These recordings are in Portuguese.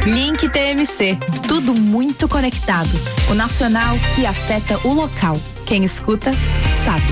Link TMC, tudo muito conectado. O nacional que afeta o local. Quem escuta, sabe.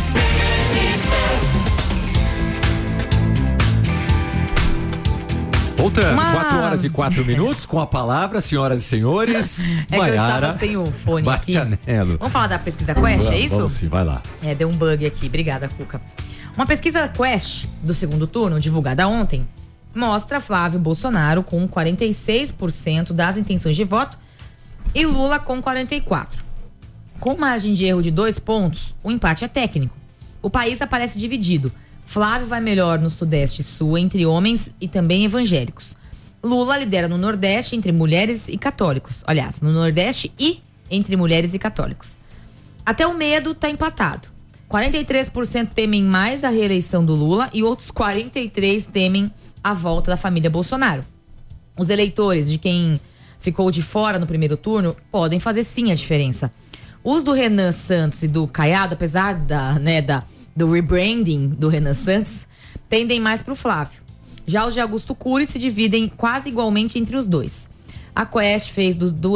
Voltando, 4h04 com a palavra, senhoras e senhores. É Maiara, que eu estava sem o fone aqui. Bastianello. Vamos falar da pesquisa Quest, é isso? Vamos sim, vai lá. Deu um bug aqui. Obrigada, Cuca. Uma pesquisa Quest do segundo turno, divulgada ontem, mostra Flávio Bolsonaro com 46% das intenções de voto e Lula com 44%. Com margem de erro de 2 pontos, o empate é técnico. O país aparece dividido. Flávio vai melhor no Sudeste e Sul entre homens e também evangélicos. Lula lidera no Nordeste entre mulheres e católicos. Aliás, no Nordeste e entre mulheres e católicos. Até o medo está empatado. 43% temem mais a reeleição do Lula e outros 43% temem a volta da família Bolsonaro. Os eleitores de quem ficou de fora no primeiro turno podem fazer sim a diferença. Os do Renan Santos e do Caiado, apesar do rebranding do Renan Santos, pendem mais para o Flávio. Já os de Augusto Cury se dividem quase igualmente entre os dois. A Quest fez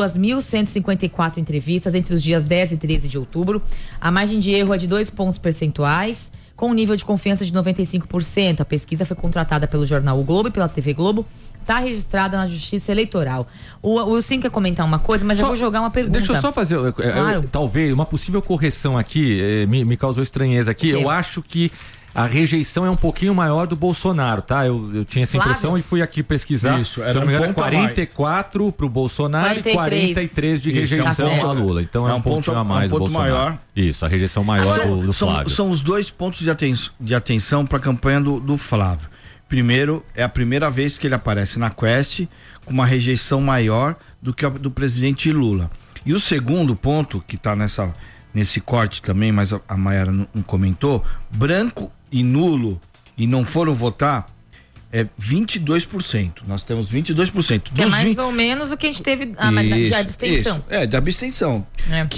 2.154 entrevistas entre os dias 10 e 13 de outubro. A margem de erro é de 2 pontos percentuais, com um nível de confiança de 95%. A pesquisa foi contratada pelo jornal O Globo e pela TV Globo. Está registrada na Justiça Eleitoral. O Wilson quer comentar uma coisa, mas eu vou jogar uma pergunta. Deixa eu só fazer, Claro. talvez, uma possível correção aqui, me causou estranheza aqui. Eu acho que a rejeição é um pouquinho maior do Bolsonaro, tá? Eu tinha essa impressão e fui aqui pesquisar. Isso, se eu não me engano, 44 pro Bolsonaro 43. e 43 de rejeição a Lula. Então é um pontinho a mais do Bolsonaro. Maior. Isso, a rejeição maior do Flávio. São os dois pontos de atenção para a campanha do Flávio. Primeiro, é a primeira vez que ele aparece na Quest com uma rejeição maior do que a do presidente Lula. E o segundo ponto, que está nesse corte também, mas a Maiara não comentou, branco e nulo e não foram votar, é 22%. Nós temos 22%. Que é mais ou menos o que a gente teve de abstenção. Isso, de abstenção.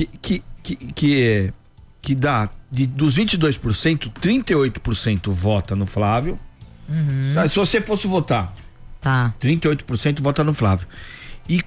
Que dá, dos 22%, 38% vota no Flávio. Se você fosse votar, 38% vota no Flávio. E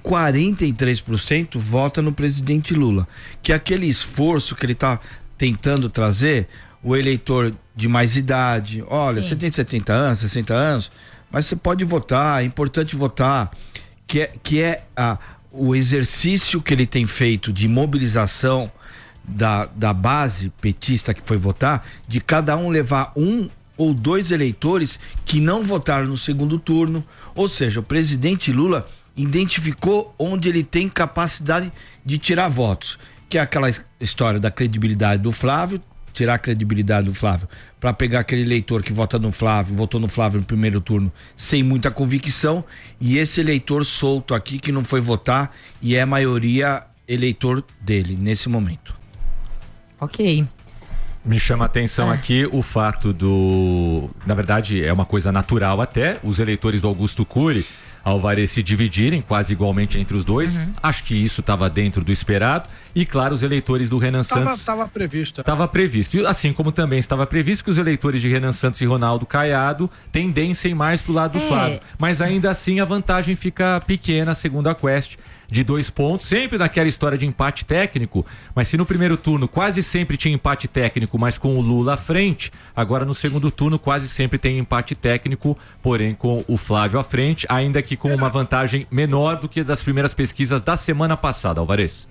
43% vota no presidente Lula. Que é aquele esforço que ele está tentando trazer, o eleitor de mais idade. Olha, você tem 70 anos, 60 anos, mas você pode votar, é importante votar. Que é o exercício que ele tem feito de mobilização da base petista que foi votar, de cada um levar um ou dois eleitores que não votaram no segundo turno. Ou seja, o presidente Lula identificou onde ele tem capacidade de tirar votos, que é aquela história da credibilidade do Flávio, tirar a credibilidade do Flávio para pegar aquele eleitor que votou no Flávio no primeiro turno sem muita convicção, e esse eleitor solto aqui que não foi votar e é a maioria eleitor dele nesse momento. Ok. Me chama a atenção aqui o fato na verdade é uma coisa natural até, os eleitores do Augusto Cury, Alvarez, se dividirem quase igualmente entre os dois. Acho que isso estava dentro do esperado. E claro, os eleitores do Renan Santos. Estava previsto. Estava previsto. E assim como também estava previsto que os eleitores de Renan Santos e Ronaldo Caiado tendessem mais pro lado do Flávio. Mas ainda assim a vantagem fica pequena, segundo a Quest, de 2 pontos, sempre naquela história de empate técnico, mas se no primeiro turno quase sempre tinha empate técnico, mas com o Lula à frente, agora no segundo turno quase sempre tem empate técnico, porém com o Flávio à frente, ainda que com uma vantagem menor do que das primeiras pesquisas da semana passada, Alvarez.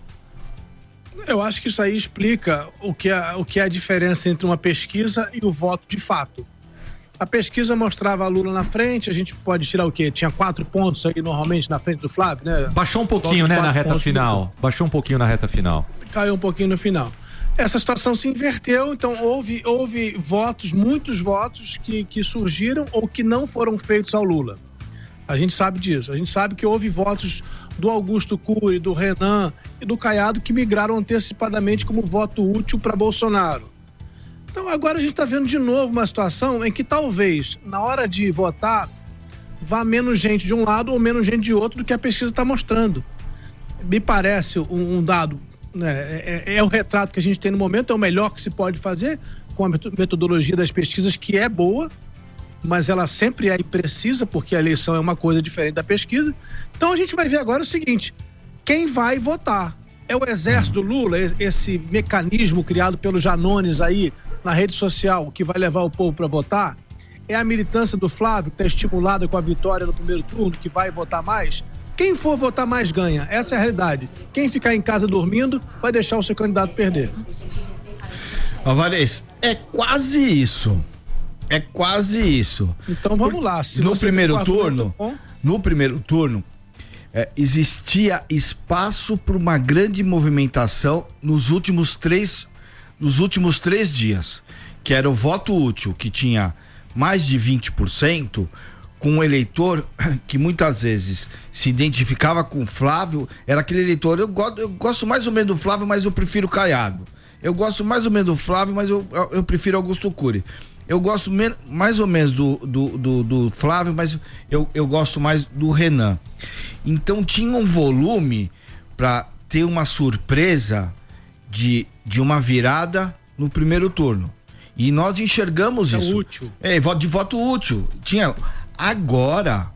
Eu acho que isso aí explica o que é a diferença entre uma pesquisa e o voto de fato. A pesquisa mostrava a Lula na frente, a gente pode tirar o quê? Tinha 4 pontos aí normalmente na frente do Flávio, né? Baixou um pouquinho, né, na reta final. Baixou um pouquinho na reta final. Caiu um pouquinho no final. Essa situação se inverteu, então houve votos, muitos votos que surgiram ou que não foram feitos ao Lula. A gente sabe disso. A gente sabe que houve votos do Augusto Cury, do Renan e do Caiado que migraram antecipadamente como voto útil para Bolsonaro. Então agora a gente está vendo de novo uma situação em que talvez na hora de votar vá menos gente de um lado ou menos gente de outro do que a pesquisa está mostrando. Me parece um dado, né, é o retrato que a gente tem no momento, é o melhor que se pode fazer com a metodologia das pesquisas, que é boa, mas ela sempre é imprecisa, porque a eleição é uma coisa diferente da pesquisa. Então a gente vai ver agora o seguinte: quem vai votar? É o exército Lula, esse mecanismo criado pelos Janones aí na rede social que vai levar o povo para votar? É a militância do Flávio, que está estimulada com a vitória no primeiro turno, que vai votar mais? Quem for votar mais ganha, essa é a realidade. Quem ficar em casa dormindo vai deixar o seu candidato perder. Alvarez, é quase isso. É quase isso. Então vamos lá. No primeiro turno, existia espaço para uma grande movimentação nos últimos três dias, que era o voto útil, que tinha mais de 20%, com um eleitor que muitas vezes se identificava com o Flávio. Era aquele eleitor, eu gosto mais ou menos do Flávio, mas eu prefiro o Caiado. Eu gosto mais ou menos do Flávio, mas eu prefiro Augusto Cury. Eu gosto mais ou menos do Flávio, mas eu gosto mais do Renan. Então tinha um volume para ter uma surpresa de uma virada no primeiro turno. E nós enxergamos isso. Útil. De voto útil. Tinha. Agora,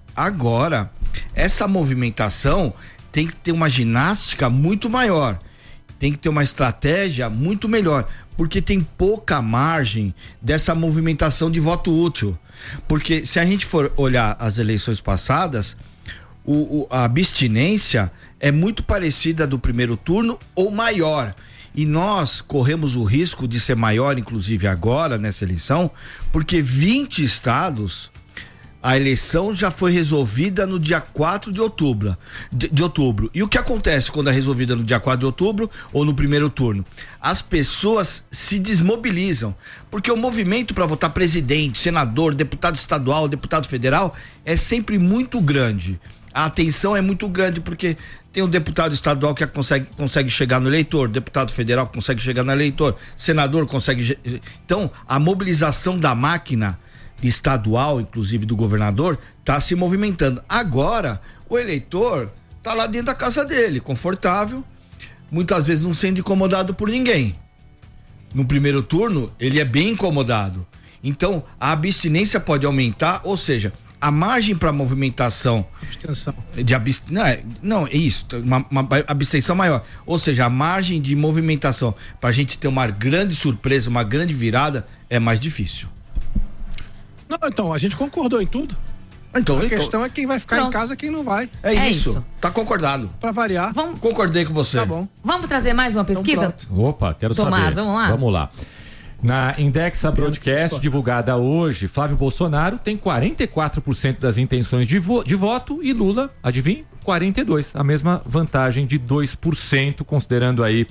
essa movimentação tem que ter uma ginástica muito maior. Tem que ter uma estratégia muito melhor, porque tem pouca margem dessa movimentação de voto útil. Porque se a gente for olhar as eleições passadas, a abstinência é muito parecida do primeiro turno ou maior. E nós corremos o risco de ser maior, inclusive agora, nessa eleição, porque 20 estados, a eleição já foi resolvida no dia 4 de outubro. E o que acontece quando é resolvida no dia 4 de outubro ou no primeiro turno? As pessoas se desmobilizam, porque o movimento para votar presidente, senador, deputado estadual, deputado federal é sempre muito grande. A atenção é muito grande, porque tem um deputado estadual que consegue chegar no eleitor, deputado federal que consegue chegar no eleitor, senador consegue. Então, a mobilização da máquina estadual, inclusive do governador, está se movimentando. Agora, o eleitor está lá dentro da casa dele, confortável, muitas vezes não sendo incomodado por ninguém. No primeiro turno, ele é bem incomodado. Então, a abstinência pode aumentar, ou seja, a margem para movimentação abstenção não é isso, uma abstenção maior, ou seja, a margem de movimentação para a gente ter uma grande surpresa, uma grande virada, é mais difícil. Não, então a gente concordou em tudo. Então, a questão é quem vai ficar em casa, quem não vai. É isso. Tá concordado. Para variar. Concordei com você. Tá bom. Vamos trazer mais uma pesquisa? Então, opa, quero saber. Vamos lá. Na Indexa Broadcast, divulgada hoje, Flávio Bolsonaro tem 44% das intenções de voto e Lula, adivinha? 42%, a mesma vantagem de 2%, considerando aí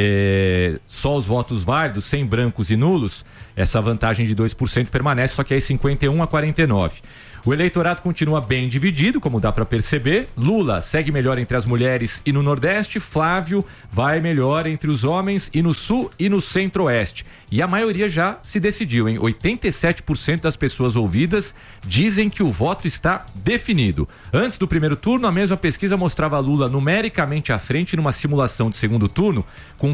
só os votos válidos, sem brancos e nulos, essa vantagem de 2% permanece, só que aí 51-49%. O eleitorado continua bem dividido, como dá para perceber. Lula segue melhor entre as mulheres e no Nordeste. Flávio vai melhor entre os homens e no Sul e no Centro-Oeste. E a maioria já se decidiu, hein? 87% das pessoas ouvidas dizem que o voto está definido. Antes do primeiro turno, a mesma pesquisa mostrava Lula numericamente à frente numa simulação de segundo turno, com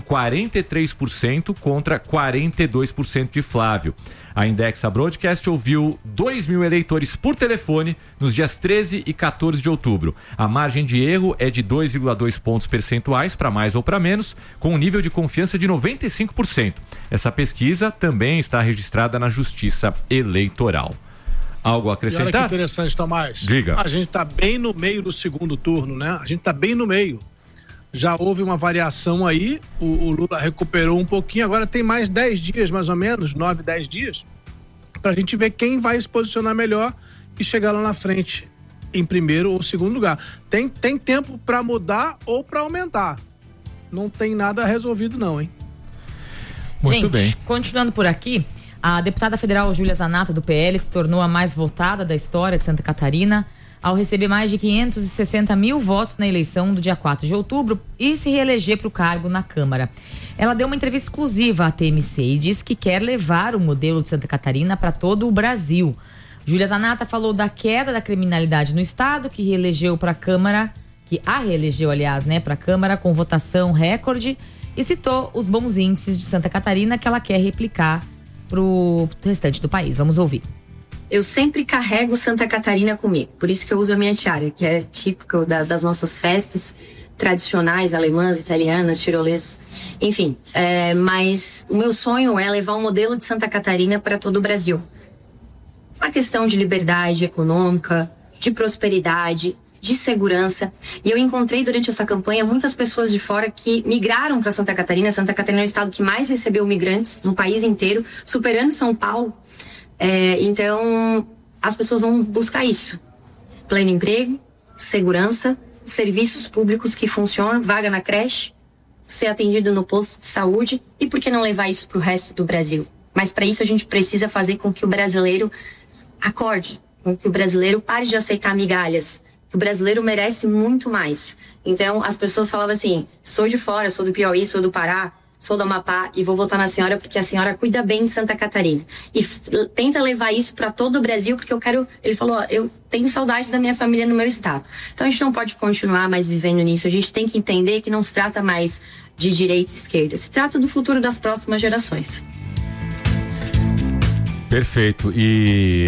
43% contra 42% de Flávio. A Indexa Broadcast ouviu 2.000 eleitores por telefone nos dias 13 e 14 de outubro. A margem de erro é de 2,2 pontos percentuais para mais ou para menos, com um nível de confiança de 95%. Essa pesquisa também está registrada na Justiça Eleitoral. Algo a acrescentar? E olha que interessante, Tomás. Diga. A gente está bem no meio do segundo turno, né? A gente está bem no meio. Já houve uma variação aí, o Lula recuperou um pouquinho, agora tem mais 10 dias, mais ou menos, 9, 10 dias, pra gente ver quem vai se posicionar melhor e chegar lá na frente, em primeiro ou segundo lugar. Tem tempo pra mudar ou pra aumentar. Não tem nada resolvido não, hein? Muito bem. Continuando por aqui, a deputada federal Júlia Zanata, do PL, se tornou a mais votada da história de Santa Catarina, ao receber mais de 560 mil votos na eleição do dia 4 de outubro e se reeleger para o cargo na Câmara. Ela deu uma entrevista exclusiva à TMC e disse que quer levar o modelo de Santa Catarina para todo o Brasil. Júlia Zanata falou da queda da criminalidade no estado, que reelegeu para a Câmara, que a reelegeu, aliás, né, para a Câmara com votação recorde, e citou os bons índices de Santa Catarina que ela quer replicar para o restante do país. Vamos ouvir. eu sempre carrego Santa Catarina comigo. Por isso que eu uso a minha tiara, que é típico das nossas festas tradicionais, alemãs, italianas, tirolesas, enfim. Mas o meu sonho é levar um modelo de Santa Catarina para todo o Brasil. Uma questão de liberdade econômica, de prosperidade, de segurança. E eu encontrei durante essa campanha muitas pessoas de fora que migraram para Santa Catarina. Santa Catarina é o estado que mais recebeu migrantes no país inteiro, superando São Paulo. Então, as pessoas vão buscar isso. Pleno emprego, segurança, serviços públicos que funcionam, vaga na creche, ser atendido no posto de saúde, e por que não levar isso para o resto do Brasil? Mas para isso a gente precisa fazer com que o brasileiro acorde, com que o brasileiro pare de aceitar migalhas, que o brasileiro merece muito mais. Então as pessoas falavam assim, sou de fora, sou do Piauí, sou do Pará, sou do Amapá e vou votar na senhora porque a senhora cuida bem de Santa Catarina. E tenta levar isso para todo o Brasil, porque eu quero... Ele falou, eu tenho saudade da minha família no meu estado. Então a gente não pode continuar mais vivendo nisso. A gente tem que entender que não se trata mais de direita e esquerda. Se trata do futuro das próximas gerações. Perfeito. E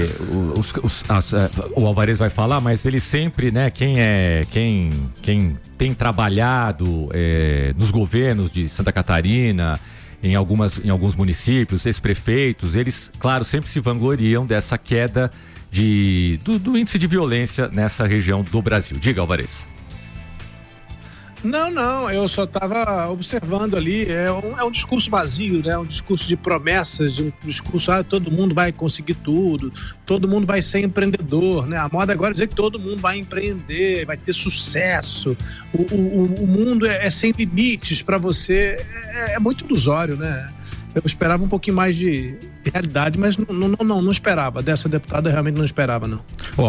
o Alvarez vai falar, mas ele sempre, né, quem tem trabalhado nos governos de Santa Catarina, em alguns municípios, ex-prefeitos, eles, claro, sempre se vangloriam dessa queda do índice de violência nessa região do Brasil. Diga, Alvarez. Não, eu só estava observando ali, é um discurso vazio, né? Um discurso de promessas, um discurso, todo mundo vai conseguir tudo, todo mundo vai ser empreendedor, né? A moda agora é dizer que todo mundo vai empreender, vai ter sucesso, o mundo é sem limites para você, é muito ilusório, né? Eu esperava um pouquinho mais de realidade, mas não esperava. Dessa deputada, realmente não esperava, não.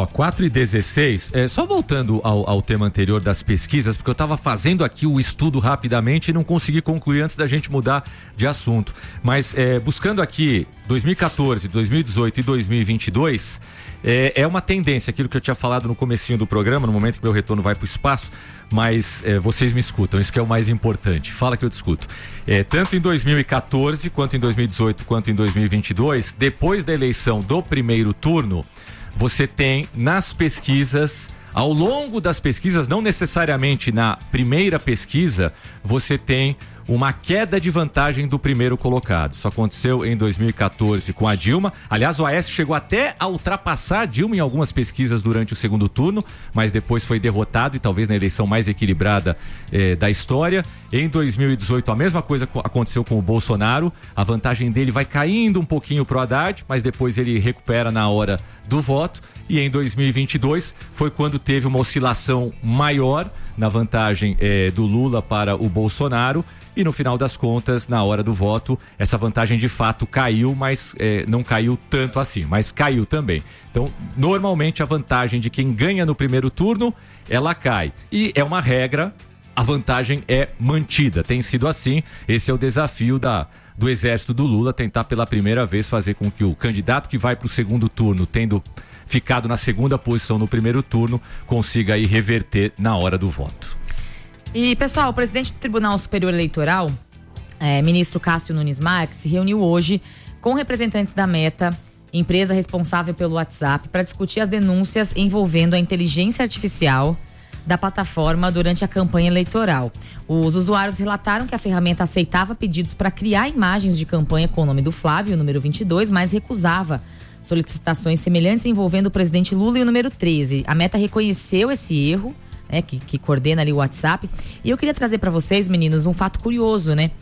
4h16, só voltando ao tema anterior das pesquisas, porque eu estava fazendo aqui o estudo rapidamente e não consegui concluir antes da gente mudar de assunto. Mas buscando aqui 2014, 2018 e 2022, é uma tendência, aquilo que eu tinha falado no comecinho do programa, no momento que meu retorno vai para o espaço, mas vocês me escutam, isso que é o mais importante. Fala que eu discuto. Tanto em 2014, quanto em 2018, quanto em 2022, depois da eleição do primeiro turno, você tem nas pesquisas, ao longo das pesquisas, não necessariamente na primeira pesquisa, você tem uma queda de vantagem do primeiro colocado. Isso aconteceu em 2014 com a Dilma. Aliás, o Aécio chegou até a ultrapassar a Dilma em algumas pesquisas durante o segundo turno, mas depois foi derrotado e talvez na eleição mais equilibrada da história. Em 2018, a mesma coisa aconteceu com o Bolsonaro. A vantagem dele vai caindo um pouquinho pro Haddad, mas depois ele recupera na hora do voto. E em 2022 foi quando teve uma oscilação maior na vantagem do Lula para o Bolsonaro. E no final das contas, na hora do voto, essa vantagem de fato caiu, mas não caiu tanto assim, mas caiu também. Então, normalmente a vantagem de quem ganha no primeiro turno, ela cai. E é uma regra, a vantagem é mantida. Tem sido assim, esse é o desafio do exército do Lula, tentar pela primeira vez fazer com que o candidato que vai para o segundo turno, tendo ficado na segunda posição no primeiro turno, consiga aí reverter na hora do voto. E, pessoal, o presidente do Tribunal Superior Eleitoral, ministro Cássio Nunes Marques, se reuniu hoje com representantes da Meta, empresa responsável pelo WhatsApp, para discutir as denúncias envolvendo a inteligência artificial da plataforma durante a campanha eleitoral. Os usuários relataram que a ferramenta aceitava pedidos para criar imagens de campanha com o nome do Flávio, o número 22, mas recusava solicitações semelhantes envolvendo o presidente Lula e o número 13. A Meta reconheceu esse erro, que coordena ali o WhatsApp. E eu queria trazer para vocês, meninos, um fato curioso, né?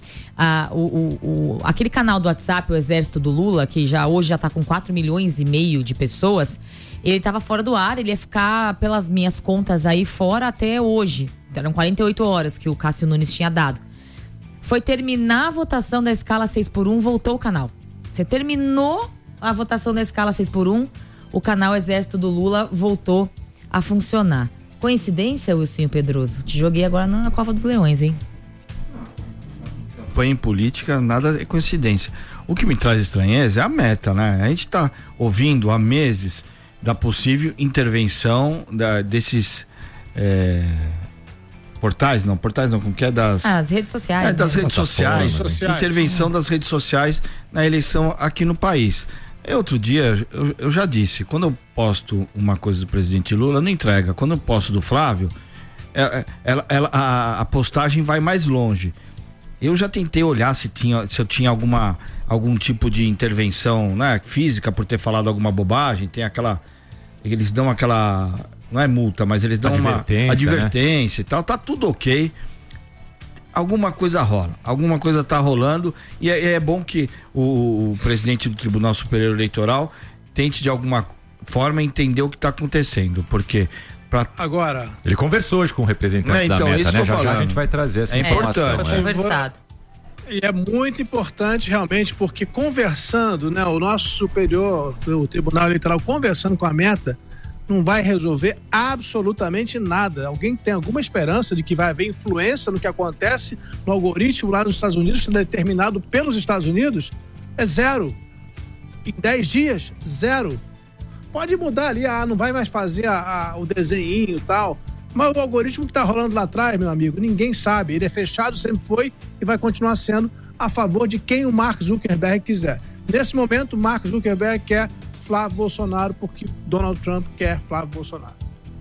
Aquele canal do WhatsApp, o Exército do Lula, que hoje já tá com 4,5 milhões de pessoas, ele tava fora do ar, ele ia ficar, pelas minhas contas aí, fora até hoje. Eram 48 horas que o Cássio Nunes tinha dado. Foi terminar a votação da escala 6x1, voltou o canal. Você terminou a votação da escala 6x1, o canal Exército do Lula voltou a funcionar. Coincidência, Wilson Pedroso? Te joguei agora na Cova dos Leões, hein? Campanha em política, nada é coincidência. O que me traz estranheza é a Meta, né? A gente tá ouvindo há meses da possível intervenção desses portais não, como que é as redes sociais. Das redes sociais, intervenção das redes sociais na eleição aqui no país. Outro dia, eu já disse, quando eu posto uma coisa do presidente Lula, não entrega. Quando eu posto do Flávio, a postagem vai mais longe. Eu já tentei olhar se eu tinha algum tipo de intervenção, né, física por ter falado alguma bobagem. Tem aquela... Eles dão aquela... Não é multa, mas eles dão uma advertência, né? E tal. Tá tudo ok. Alguma coisa rola, alguma coisa tá rolando e é bom que o presidente do Tribunal Superior Eleitoral tente de alguma forma entender o que está acontecendo, porque agora ele conversou hoje com o representante da Meta, né? Já a gente vai trazer essa informação. Foi conversado. E é muito importante realmente, porque conversando, né, o nosso superior, o Tribunal Eleitoral conversando com a Meta, não vai resolver absolutamente nada. Alguém tem alguma esperança de que vai haver influência no que acontece no algoritmo lá nos Estados Unidos, determinado pelos Estados Unidos? É zero. Em 10 dias, zero. Pode mudar ali, não vai mais fazer o desenhinho e tal, mas o algoritmo que está rolando lá atrás, meu amigo, ninguém sabe. Ele é fechado, sempre foi e vai continuar sendo a favor de quem o Mark Zuckerberg quiser. Nesse momento, o Mark Zuckerberg quer Flávio Bolsonaro, porque Donald Trump quer Flávio Bolsonaro.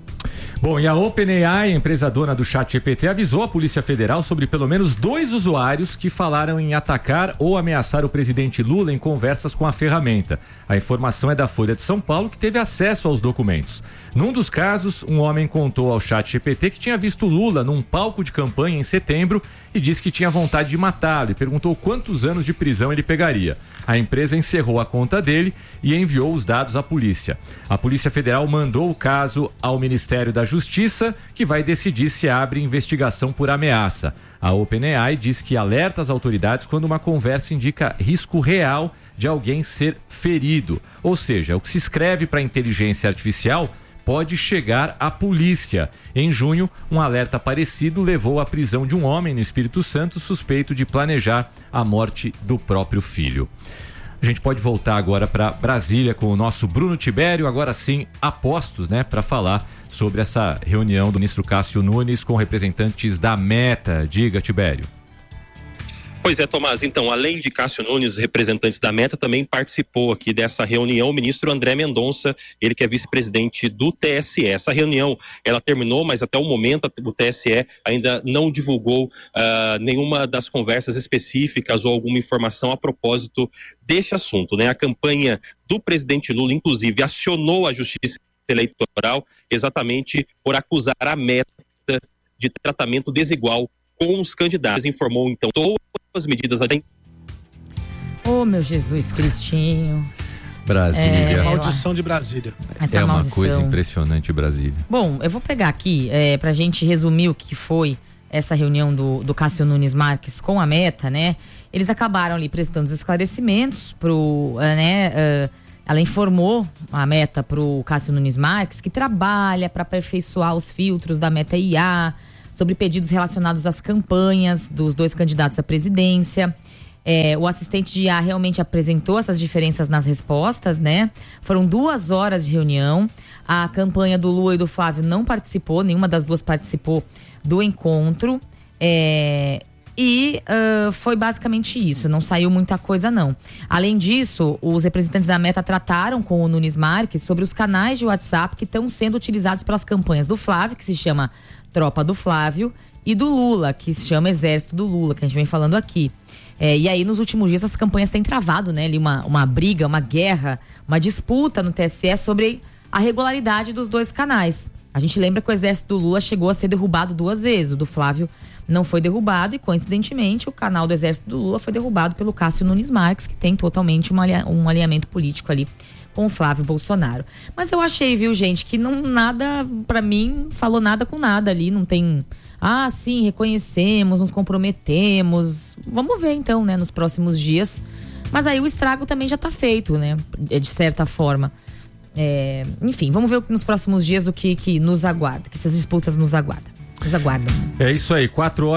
Bom, e a OpenAI, empresa dona do ChatGPT, avisou a Polícia Federal sobre pelo menos 2 usuários que falaram em atacar ou ameaçar o presidente Lula em conversas com a ferramenta. A informação é da Folha de São Paulo, que teve acesso aos documentos. Num dos casos, um homem contou ao ChatGPT que tinha visto Lula num palco de campanha em setembro e disse que tinha vontade de matá-lo e perguntou quantos anos de prisão ele pegaria. A empresa encerrou a conta dele e enviou os dados à polícia. A Polícia Federal mandou o caso ao Ministério da Justiça, que vai decidir se abre investigação por ameaça. A OpenAI diz que alerta as autoridades quando uma conversa indica risco real de alguém ser ferido. Ou seja, o que se escreve para a inteligência artificial pode chegar à polícia. Em junho, um alerta parecido levou à prisão de um homem no Espírito Santo suspeito de planejar a morte do próprio filho. A gente pode voltar agora para Brasília com o nosso Bruno Tibério, agora sim, a postos, né, para falar sobre essa reunião do ministro Cássio Nunes com representantes da Meta. Diga, Tibério. Pois é, Tomás, então, além de Cássio Nunes, representantes da Meta, também participou aqui dessa reunião o ministro André Mendonça, ele que é vice-presidente do TSE. Essa reunião, ela terminou, mas até o momento o TSE ainda não divulgou nenhuma das conversas específicas ou alguma informação a propósito desse assunto, né? A campanha do presidente Lula, inclusive, acionou a Justiça Eleitoral exatamente por acusar a Meta de tratamento desigual com os candidatos. Informou, então, todas as medidas... Oh, meu Jesus Cristinho. Brasília. Maldição de Brasília. É uma coisa impressionante, Brasília. Bom, eu vou pegar aqui, pra gente resumir o que foi essa reunião do Cássio Nunes Marques com a Meta, né? Eles acabaram ali prestando os esclarecimentos ela informou a Meta pro Cássio Nunes Marques que trabalha para aperfeiçoar os filtros da Meta IA, sobre pedidos relacionados às campanhas dos 2 candidatos à presidência. O assistente de IA realmente apresentou essas diferenças nas respostas, né? Foram 2 horas de reunião. A campanha do Lula e do Flávio não participou, nenhuma das duas participou do encontro. Foi basicamente isso, não saiu muita coisa não. Além disso, os representantes da Meta trataram com o Nunes Marques sobre os canais de WhatsApp que estão sendo utilizados pelas campanhas do Flávio, que se chama Tropa do Flávio, e do Lula, que se chama Exército do Lula, que a gente vem falando aqui. E aí, nos últimos dias, as campanhas têm travado, né? Ali uma briga, uma guerra, uma disputa no TSE sobre a regularidade dos 2 canais. A gente lembra que o Exército do Lula chegou a ser derrubado 2 vezes. O do Flávio não foi derrubado e, coincidentemente, o canal do Exército do Lula foi derrubado pelo Cássio Nunes Marques, que tem totalmente um alinhamento político ali com o Flávio Bolsonaro. Mas eu achei, viu, gente, que nada, pra mim, falou nada com nada ali, não tem... sim, reconhecemos, nos comprometemos. Vamos ver, então, né, nos próximos dias. Mas aí o estrago também já tá feito, né, de certa forma. Enfim, vamos ver nos próximos dias o que nos aguarda, que essas disputas nos aguardam. É isso aí,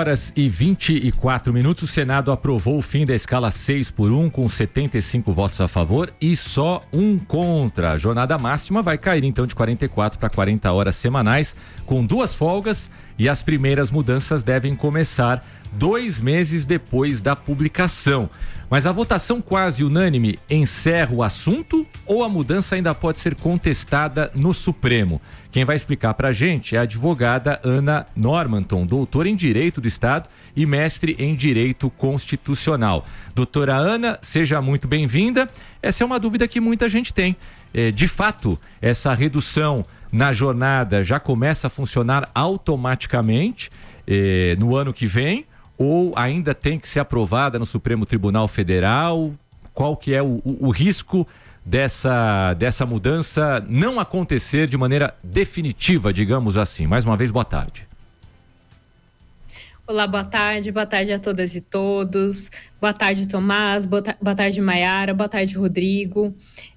4h24. O Senado aprovou o fim da escala 6x1 com 75 votos a favor e só 1 contra. A jornada máxima vai cair então de 44 para 40 horas semanais, com 2 folgas e as primeiras mudanças devem começar 2 meses depois da publicação. Mas a votação quase unânime encerra o assunto ou a mudança ainda pode ser contestada no Supremo? Quem vai explicar pra gente é a advogada Ana Normanton, doutora em Direito do Estado e mestre em Direito Constitucional. Doutora Ana, seja muito bem-vinda. Essa é uma dúvida que muita gente tem. De fato, essa redução na jornada já começa a funcionar automaticamente no ano que vem? Ou ainda tem que ser aprovada no Supremo Tribunal Federal? Qual que é o risco dessa mudança não acontecer de maneira definitiva, digamos assim? Mais uma vez, boa tarde. Olá, boa tarde a todas e todos. Boa tarde, Tomás, boa tarde, Maiara, boa tarde, Rodrigo.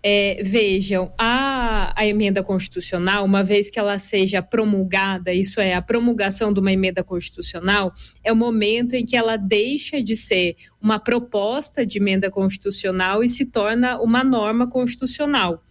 Vejam, a emenda constitucional, uma vez que ela seja promulgada, isso é, a promulgação de uma emenda constitucional, é o momento em que ela deixa de ser uma proposta de emenda constitucional e se torna uma norma constitucional.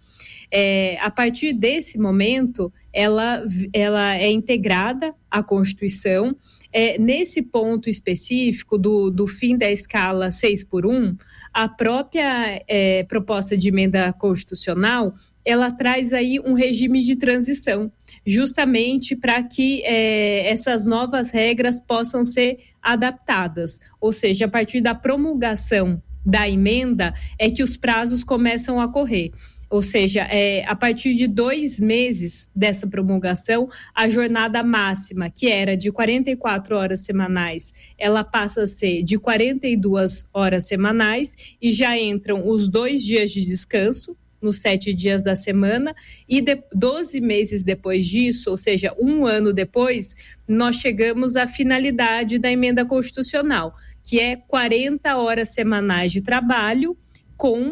A partir desse momento, ela é integrada à Constituição. Nesse ponto específico do fim da escala 6x1, a própria proposta de emenda constitucional, ela traz aí um regime de transição, justamente para que essas novas regras possam ser adaptadas. Ou seja, a partir da promulgação da emenda é que os prazos começam a correr. Ou seja, a partir de 2 meses dessa promulgação, a jornada máxima, que era de 44 horas semanais, ela passa a ser de 42 horas semanais e já entram os 2 dias de descanso, nos 7 dias da semana, e 12 meses depois disso, ou seja, 1 ano depois, nós chegamos à finalidade da emenda constitucional, que é 40 horas semanais de trabalho com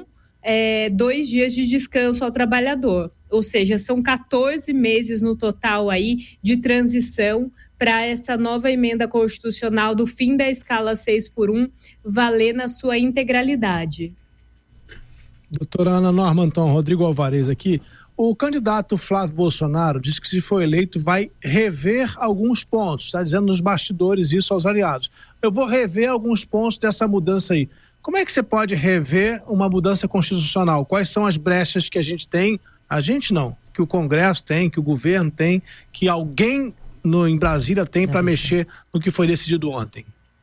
2 dias de descanso ao trabalhador, ou seja, são 14 meses no total aí de transição para essa nova emenda constitucional do fim da escala 6x1 valer na sua integralidade. Doutora Ana Normanton, Rodrigo Alvarez aqui. O candidato Flávio Bolsonaro disse que, se for eleito, vai rever alguns pontos, está dizendo nos bastidores isso aos aliados. Eu vou rever alguns pontos dessa mudança aí. Como é que você pode rever uma mudança constitucional? Quais são as brechas que a gente tem? A gente não, que o Congresso tem, que o governo tem, que alguém em Brasília tem para mexer no que foi decidido ontem.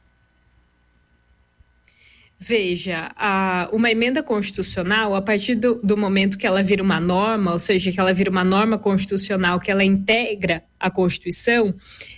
Veja, uma emenda constitucional, a partir do momento que ela vira uma norma, ou seja, que ela vira uma norma constitucional, que ela integra a Constituição,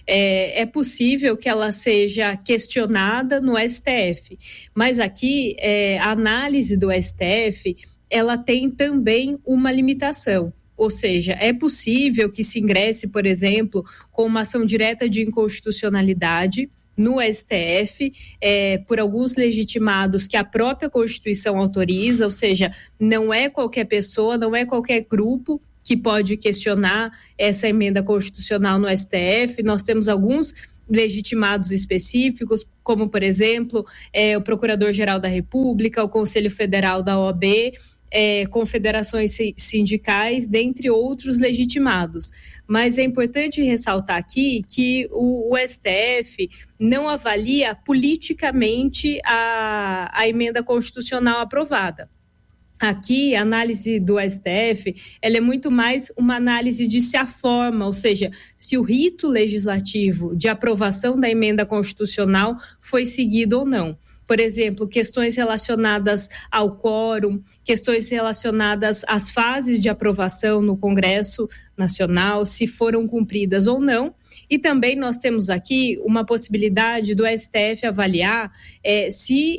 é possível que ela seja questionada no STF. Mas aqui, a análise do STF, ela tem também uma limitação. Ou seja, é possível que se ingresse, por exemplo, com uma ação direta de inconstitucionalidade no STF, por alguns legitimados que a própria Constituição autoriza, ou seja, não é qualquer pessoa, não é qualquer grupo que pode questionar essa emenda constitucional no STF. Nós temos alguns legitimados específicos, como, por exemplo, o Procurador-Geral da República, o Conselho Federal da OAB, confederações sindicais, dentre outros legitimados. Mas é importante ressaltar aqui que o STF não avalia politicamente a emenda constitucional aprovada. Aqui, a análise do STF, ela é muito mais uma análise de se a forma, ou seja, se o rito legislativo de aprovação da emenda constitucional foi seguido ou não. Por exemplo, questões relacionadas ao quórum, questões relacionadas às fases de aprovação no Congresso Nacional, se foram cumpridas ou não. E também nós temos aqui uma possibilidade do STF avaliar se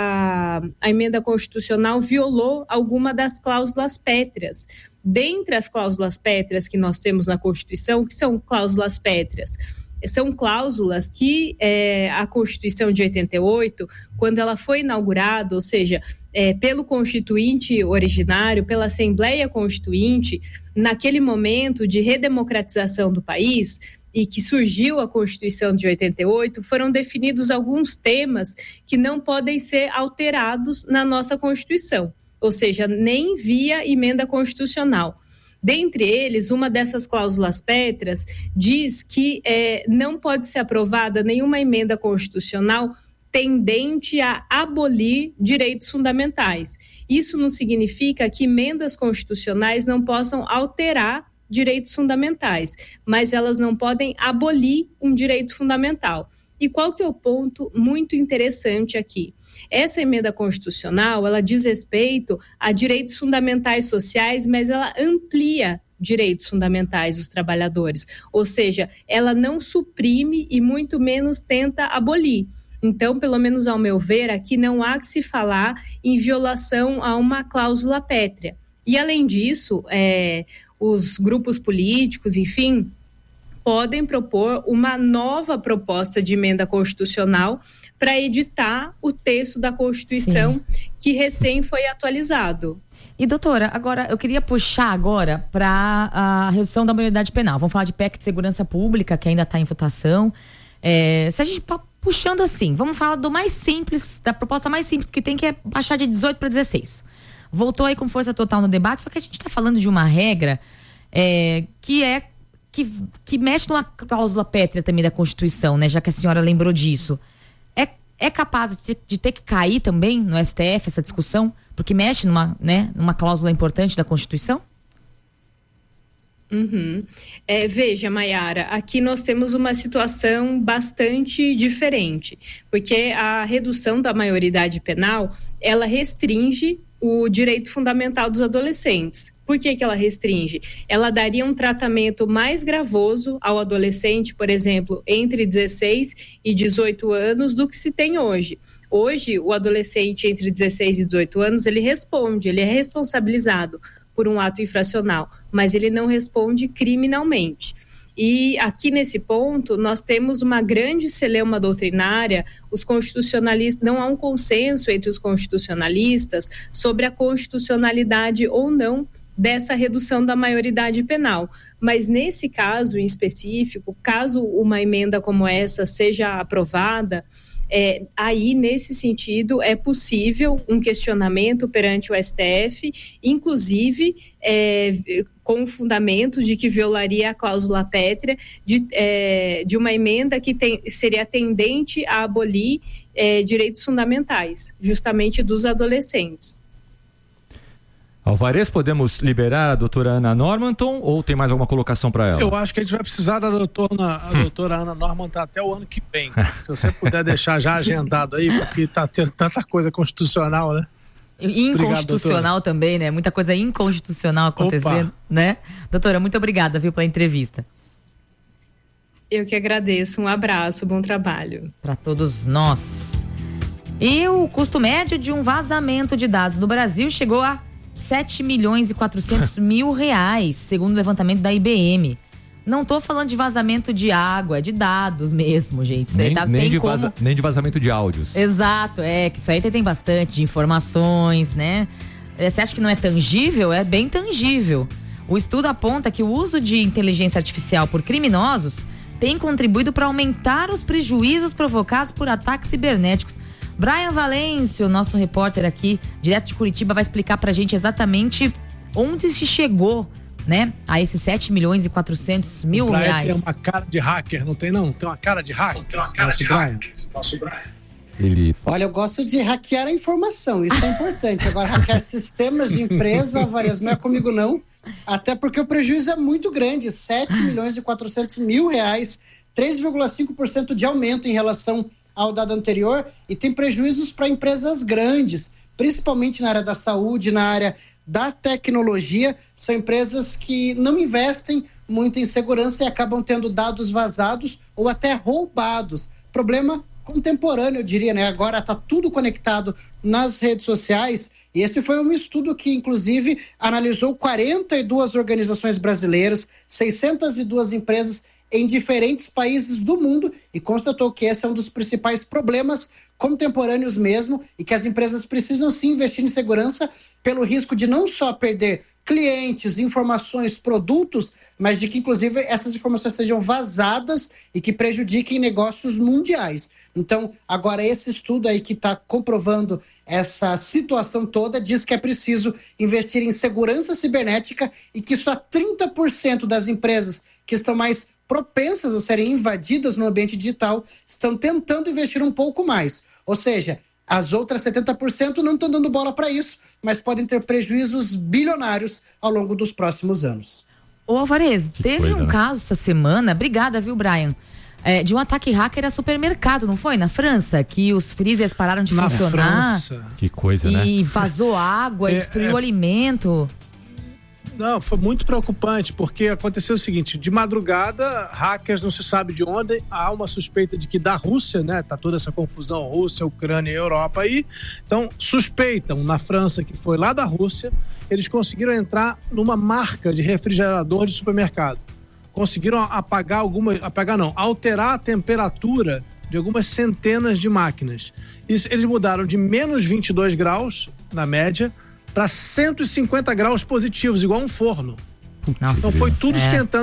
a emenda constitucional violou alguma das cláusulas pétreas. Dentre as cláusulas pétreas que nós temos na Constituição, que são cláusulas pétreas? São cláusulas que a Constituição de 88, quando ela foi inaugurada, ou seja, pelo Constituinte originário, pela Assembleia Constituinte, naquele momento de redemocratização do país, e que surgiu a Constituição de 88, foram definidos alguns temas que não podem ser alterados na nossa Constituição, ou seja, nem via emenda constitucional. Dentre eles, uma dessas cláusulas pétreas diz que não pode ser aprovada nenhuma emenda constitucional tendente a abolir direitos fundamentais. Isso não significa que emendas constitucionais não possam alterar direitos fundamentais, mas elas não podem abolir um direito fundamental. E qual que é o ponto muito interessante aqui? Essa emenda constitucional, ela diz respeito a direitos fundamentais sociais, mas ela amplia direitos fundamentais dos trabalhadores, ou seja, ela não suprime e muito menos tenta abolir. Então, pelo menos ao meu ver, aqui não há que se falar em violação a uma cláusula pétrea. E, além disso, os grupos políticos, enfim, podem propor uma nova proposta de emenda constitucional para editar o texto da Constituição que recém foi atualizado. E, doutora, agora eu queria puxar agora para a redução da maioridade penal. Vamos falar de PEC de segurança pública, que ainda está em votação. Se a gente puxando assim, vamos falar do mais simples, da proposta mais simples que tem, que é baixar de 18 para 16. Voltou aí com força total no debate, só que a gente está falando de uma regra que mexe numa cláusula pétrea também da Constituição, né? Já que a senhora lembrou disso. É capaz de ter que cair também no STF essa discussão? Porque mexe numa cláusula importante da Constituição? Veja, Maiara, aqui nós temos uma situação bastante diferente, porque a redução da maioridade penal, ela restringe o direito fundamental dos adolescentes. Por que ela restringe? Ela daria um tratamento mais gravoso ao adolescente, por exemplo, entre 16 e 18 anos do que se tem hoje. Hoje, o adolescente entre 16 e 18 anos, ele é responsabilizado por um ato infracional, mas ele não responde criminalmente. E aqui nesse ponto, nós temos uma grande celeuma doutrinária, os constitucionalistas, não há um consenso entre os constitucionalistas sobre a constitucionalidade ou não dessa redução da maioridade penal. Mas nesse caso em específico, caso uma emenda como essa seja aprovada, aí, nesse sentido, é possível um questionamento perante o STF, inclusive com o fundamento de que violaria a cláusula pétrea de uma emenda que seria tendente a abolir direitos fundamentais, justamente dos adolescentes. Alvarez, podemos liberar a doutora Ana Normanton ou tem mais alguma colocação para ela? Eu acho que a gente vai precisar da doutora Ana Normanton até o ano que vem. Se você puder deixar já agendado aí, porque tá tendo tanta coisa constitucional, né? Inconstitucional. Obrigado, também, né? Muita coisa inconstitucional acontecendo, né? Doutora, muito obrigada, pela entrevista. Eu que agradeço. Um abraço, bom trabalho. Para todos nós. E o custo médio de um vazamento de dados no Brasil chegou a 7.400.000 reais, segundo o levantamento da IBM. Não tô falando de vazamento de água, é de dados mesmo, gente. Isso Nem de vazamento de áudios. Exato, que isso aí tem bastante de informações, né? Você acha que não é tangível? É bem tangível. O estudo aponta que o uso de inteligência artificial por criminosos tem contribuído para aumentar os prejuízos provocados por ataques cibernéticos. Brian Valêncio, nosso repórter aqui, direto de Curitiba, vai explicar pra gente exatamente onde se chegou, né, a esses 7.400.000 reais. Tem uma cara de hacker, não tem não? Tem uma cara de hacker? Tem uma cara de hacker. Nosso Brian. Olha, eu gosto de hackear a informação, isso é importante. Agora, hackear sistemas de empresa, Varias, não é comigo não. Até porque o prejuízo é muito grande, 7.400.000 reais, 3,5% de aumento em relação ao dado anterior, e tem prejuízos para empresas grandes, principalmente na área da saúde, na área da tecnologia. São empresas que não investem muito em segurança e acabam tendo dados vazados ou até roubados. Problema contemporâneo, eu diria, né? Agora está tudo conectado nas redes sociais, e esse foi um estudo que, inclusive, analisou 42 organizações brasileiras, 602 empresas em diferentes países do mundo e constatou que esse é um dos principais problemas contemporâneos mesmo e que as empresas precisam sim investir em segurança pelo risco de não só perder clientes, informações, produtos, mas de que inclusive essas informações sejam vazadas e que prejudiquem negócios mundiais. Então, agora esse estudo aí que está comprovando essa situação toda diz que é preciso investir em segurança cibernética e que só 30% das empresas que estão mais propensas a serem invadidas no ambiente digital estão tentando investir um pouco mais. Ou seja, as outras 70% não estão dando bola para isso, mas podem ter prejuízos bilionários ao longo dos próximos anos. Ô Alvarez, teve um caso essa semana, obrigada, viu, Brian? De um ataque hacker a supermercado, não foi? Na França, que os freezers pararam de funcionar. França. Que coisa, né? E vazou água, destruiu o alimento. Não, foi muito preocupante, porque aconteceu o seguinte, de madrugada, hackers não se sabe de onde, há uma suspeita de que da Rússia, né, tá toda essa confusão, Rússia, Ucrânia e Europa aí, então suspeitam na França, que foi lá da Rússia, eles conseguiram entrar numa marca de refrigerador de supermercado, conseguiram alterar a temperatura de algumas centenas de máquinas, eles mudaram de menos 22 graus, na média, para 150 graus positivos, igual um forno. Nossa, então foi tudo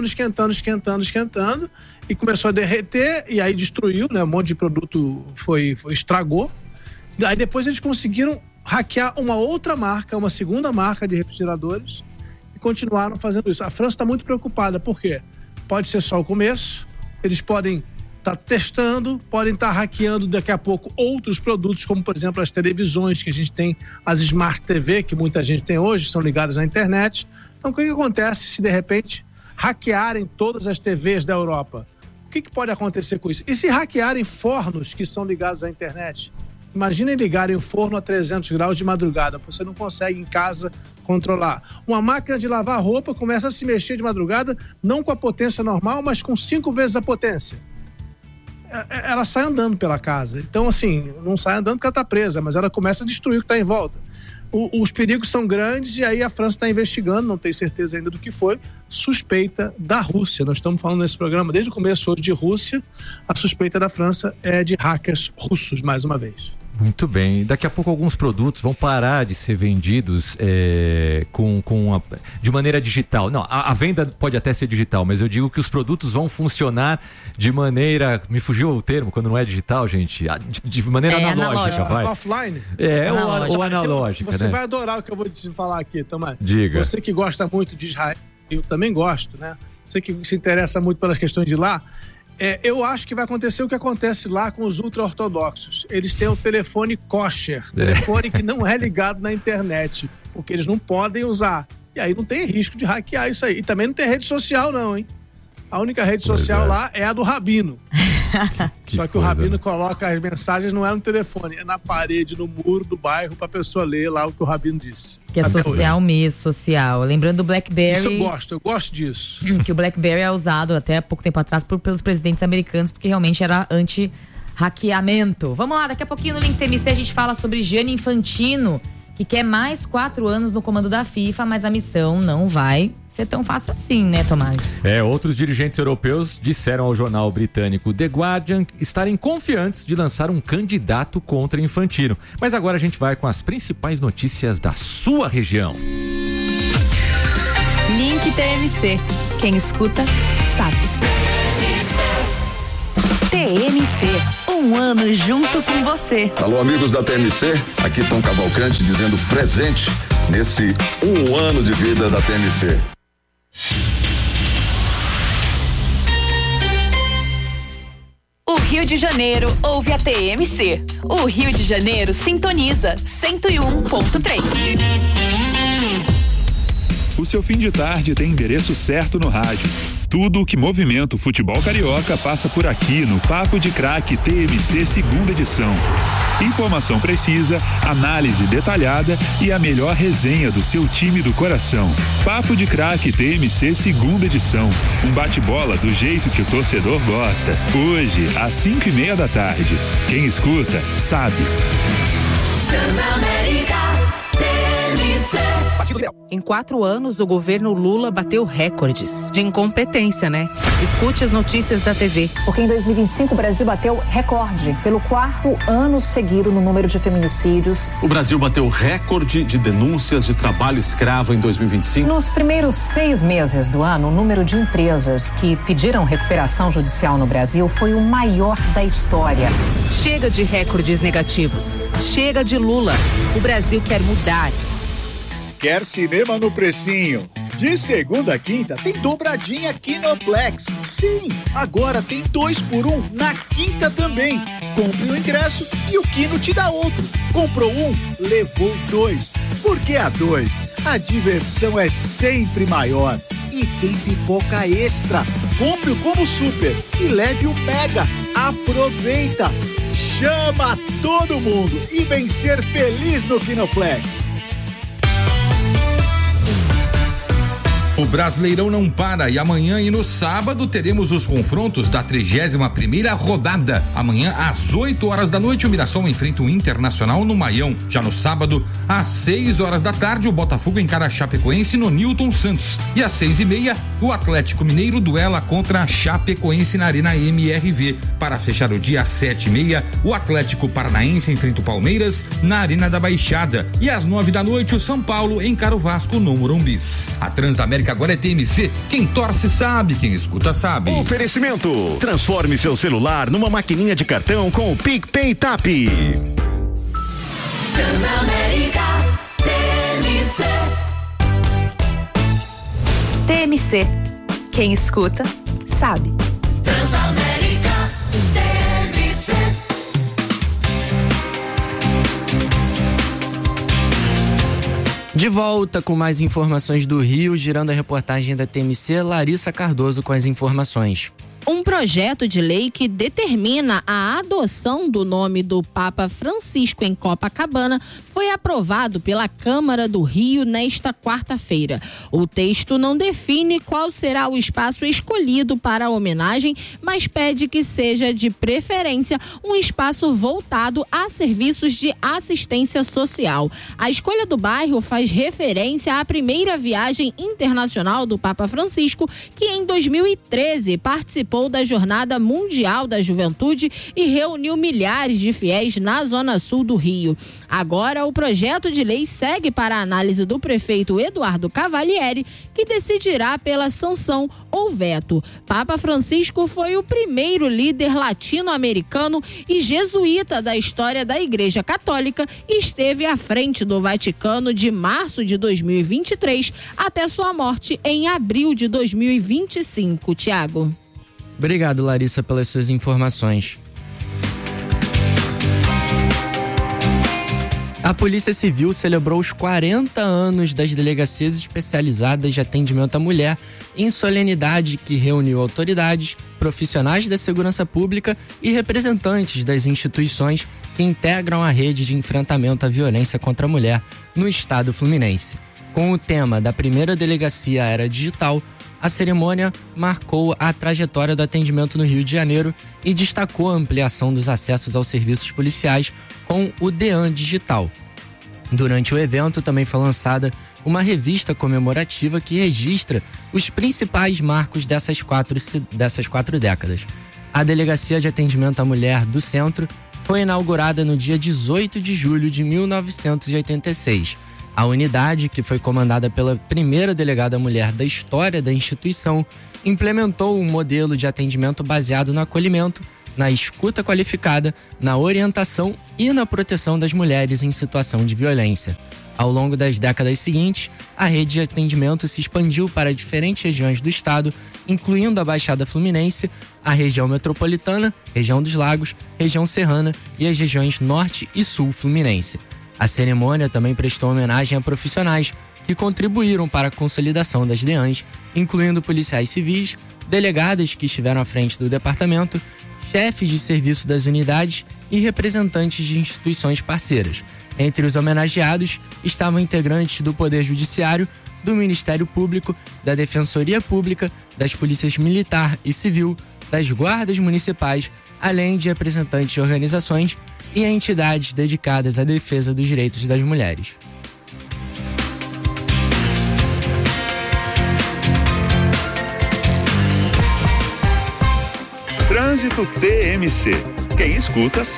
esquentando e começou a derreter e aí destruiu, né? Um monte de produto estragou. Aí depois eles conseguiram hackear uma outra marca, uma segunda marca de refrigeradores e continuaram fazendo isso. A França está muito preocupada, por quê? Pode ser só o começo, eles podem estar testando, podem estar hackeando daqui a pouco outros produtos, como por exemplo as televisões que a gente tem, as Smart TV que muita gente tem hoje, são ligadas na internet. Então o que acontece se de repente hackearem todas as TVs da Europa? O que pode acontecer com isso? E se hackearem fornos que são ligados à internet? Imaginem ligarem o forno a 300 graus de madrugada, você não consegue em casa controlar. Uma máquina de lavar roupa começa a se mexer de madrugada, não com a potência normal, mas com 5 vezes a potência. Ela sai andando pela casa. Então, assim, não sai andando porque ela está presa, mas ela começa a destruir o que está em volta. Os perigos são grandes e aí a França está investigando, não tem certeza ainda do que foi, suspeita da Rússia. Nós estamos falando nesse programa desde o começo hoje de Rússia. A suspeita da França é de hackers russos, mais uma vez. Muito bem. Daqui a pouco alguns produtos vão parar de ser vendidos de maneira digital. Não, a venda pode até ser digital, mas eu digo que os produtos vão funcionar de maneira... Me fugiu o termo quando não é digital, gente. De maneira analógica, vai. Offline? Ou analógica, Você né? vai adorar o que eu vou te falar aqui, Tomás. Diga. Você que gosta muito de Israel, eu também gosto, né? Você que se interessa muito pelas questões de lá... eu acho que vai acontecer o que acontece lá com os ultra-ortodoxos. Eles têm o telefone kosher, telefone que não é ligado na internet, porque eles não podem usar. E aí não tem risco de hackear isso aí. E também não tem rede social não, hein? A única rede social lá é a do Rabino. Só que o Rabino coloca as mensagens, não é no telefone, é na parede, no muro do bairro, pra pessoa ler lá o que o Rabino disse. Que é social mesmo, social. Lembrando do BlackBerry. Isso eu gosto disso. Que o BlackBerry é usado até pouco tempo atrás pelos presidentes americanos, porque realmente era anti-hackeamento. Vamos lá, daqui a pouquinho no Link TMC a gente fala sobre Gianni Infantino, que quer mais 4 anos no comando da FIFA, mas a missão não vai ser tão fácil assim, né, Tomás? Outros dirigentes europeus disseram ao jornal britânico The Guardian estarem confiantes de lançar um candidato contra Infantino. Mas agora a gente vai com as principais notícias da sua região. Link TMC. Quem escuta, sabe. TMC, um ano junto com você. Alô, amigos da TMC, aqui Tom Cavalcante dizendo presente nesse 1 ano de vida da TMC. O Rio de Janeiro ouve a TMC. O Rio de Janeiro sintoniza 101.3. O seu fim de tarde tem endereço certo no rádio. Tudo o que movimenta o futebol carioca passa por aqui no Papo de Craque TMC 2ª edição. Informação precisa, análise detalhada e a melhor resenha do seu time do coração. Papo de Craque TMC 2ª edição. Um bate-bola do jeito que o torcedor gosta. Hoje, às 5:30 da tarde. Quem escuta, sabe. Transamérica TMC. Em 4 anos, o governo Lula bateu recordes de incompetência, né? Escute as notícias da TV. Porque em 2025 o Brasil bateu recorde pelo 4º ano seguido no número de feminicídios. O Brasil bateu recorde de denúncias de trabalho escravo em 2025. Nos primeiros 6 meses do ano, o número de empresas que pediram recuperação judicial no Brasil foi o maior da história. Chega de recordes negativos. Chega de Lula. O Brasil quer mudar. Quer cinema no precinho? De segunda a quinta tem dobradinha Kinoplex. Sim, agora tem 2 por 1 na quinta também. Compre o ingresso e o Kino te dá outro. Comprou 1, levou 2. Porque a 2, a diversão é sempre maior. E tem pipoca extra. Compre o Combo Super e leve o Mega. Aproveita! Chama todo mundo e vem ser feliz no Kinoplex. O Brasileirão não para e amanhã e no sábado teremos os confrontos da 31ª rodada. Amanhã às 8 horas da noite o Mirassol enfrenta o Internacional no Maião. Já no sábado às 6 horas da tarde o Botafogo encara a Chapecoense no Newton Santos. E às 6:30 o Atlético Mineiro duela contra a Chapecoense na Arena MRV. Para fechar o dia às 7:30 o Atlético Paranaense enfrenta o Palmeiras na Arena da Baixada. E às 9 da noite o São Paulo encara o Vasco no Morumbis. A Transamérica agora é TMC. Quem torce sabe, quem escuta sabe. Oferecimento. Transforme seu celular numa maquininha de cartão com o PicPay Tap. Transamérica TMC. TMC. Quem escuta sabe. Transamérica TMC. De volta com mais informações do Rio, girando a reportagem da TMC, Larissa Cardoso com as informações. Um projeto de lei que determina a adoção do nome do Papa Francisco em Copacabana foi aprovado pela Câmara do Rio nesta quarta-feira. O texto não define qual será o espaço escolhido para a homenagem, mas pede que seja de preferência um espaço voltado a serviços de assistência social. A escolha do bairro faz referência à primeira viagem internacional do Papa Francisco, que em 2013 participou da Jornada Mundial da Juventude e reuniu milhares de fiéis na zona sul do Rio. Agora, o projeto de lei segue para a análise do prefeito Eduardo Cavalieri, que decidirá pela sanção ou veto. Papa Francisco foi o primeiro líder latino-americano e jesuíta da história da Igreja Católica e esteve à frente do Vaticano de março de 2023 até sua morte em abril de 2025. Tiago. Obrigado, Larissa, pelas suas informações. A Polícia Civil celebrou os 40 anos das Delegacias Especializadas de Atendimento à Mulher em solenidade que reuniu autoridades, profissionais da segurança pública e representantes das instituições que integram a rede de enfrentamento à violência contra a mulher no estado fluminense. Com o tema da primeira delegacia Era Digital, a cerimônia marcou a trajetória do atendimento no Rio de Janeiro e destacou a ampliação dos acessos aos serviços policiais com o DEAN Digital. Durante o evento também foi lançada uma revista comemorativa que registra os principais marcos dessas quatro décadas. A Delegacia de Atendimento à Mulher do Centro foi inaugurada no dia 18 de julho de 1986. A unidade, que foi comandada pela primeira delegada mulher da história da instituição, implementou um modelo de atendimento baseado no acolhimento, na escuta qualificada, na orientação e na proteção das mulheres em situação de violência. Ao longo das décadas seguintes, a rede de atendimento se expandiu para diferentes regiões do estado, incluindo a Baixada Fluminense, a região metropolitana, região dos Lagos, região serrana e as regiões Norte e Sul Fluminense. A cerimônia também prestou homenagem a profissionais que contribuíram para a consolidação das DEANs, incluindo policiais civis, delegadas que estiveram à frente do departamento, chefes de serviço das unidades e representantes de instituições parceiras. Entre os homenageados estavam integrantes do Poder Judiciário, do Ministério Público, da Defensoria Pública, das Polícias Militar e Civil, das Guardas Municipais, além de representantes de organizações e entidades dedicadas à defesa dos direitos das mulheres. Trânsito TMC. Quem escuta sabe.